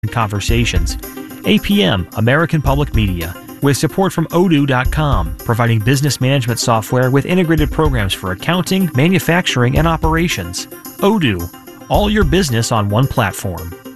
conversations. APM, American Public Media, with support from Odoo.com, providing business management software with integrated programs for accounting, manufacturing, and operations. Odoo, all your business on one platform.